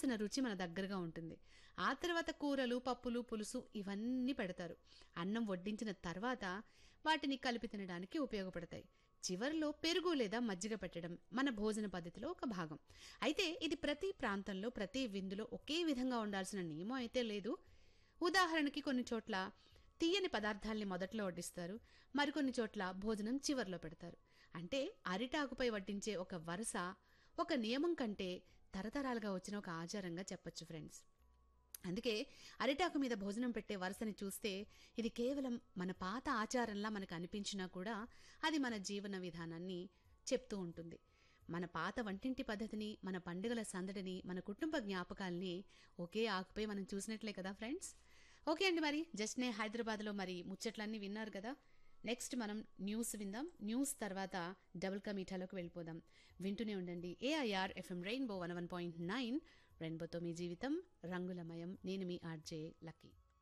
కావలసిన రుచి మన దగ్గరగా ఉంటుంది. ఆ తర్వాత కూరలు, పప్పులు, పులుసు ఇవన్నీ పెడతారు. అన్నం వడ్డించిన తర్వాత వాటిని కలిపి తినడానికి ఉపయోగపడతాయి. చివరిలో పెరుగు లేదా మజ్జిగ పెట్టడం మన భోజన పద్ధతిలో ఒక భాగం. అయితే ఇది ప్రతి ప్రాంతంలో ప్రతి విందులో ఒకే విధంగా ఉండాల్సిన నియమం అయితే లేదు. ఉదాహరణకి కొన్ని చోట్ల తీయని పదార్థాల్ని మొదట్లో వడ్డిస్తారు, మరికొన్ని చోట్ల భోజనం చివర్లో పెడతారు. అంటే అరిటాకుపై వడ్డించే ఒక వరుస ఒక నియమం కంటే తరతరాలుగా వచ్చిన ఒక ఆచారంగా చెప్పొచ్చు ఫ్రెండ్స్. అందుకే అరిటాకు మీద భోజనం పెట్టే వరుసని చూస్తే ఇది కేవలం మన పాత ఆచారంలా మనకు అనిపించినా కూడా అది మన జీవన విధానాన్ని చెప్తూ ఉంటుంది. మన పాత వంటింటి పద్ధతిని, మన పండుగల సందడిని, మన కుటుంబ జ్ఞాపకాల్ని ఒకే ఆకుపై మనం చూసినట్లే కదా ఫ్రెండ్స్. ఓకే అండి, మరి జస్ట్నే హైదరాబాద్లో మరి ముచ్చట్లన్నీ విన్నారు కదా. నెక్స్ట్ మనం న్యూస్ విందాం. న్యూస్ తర్వాత డబుల్ కా మీఠాలోకి వెళ్ళిపోదాం. వింటూనే ఉండండి ఏఐఆర్ ఎఫ్ఎం రెయిన్బో 101.9. రెయిన్బోతో మీ జీవితం రంగులమయం. నేను మీ ఆర్జే లక్కీ.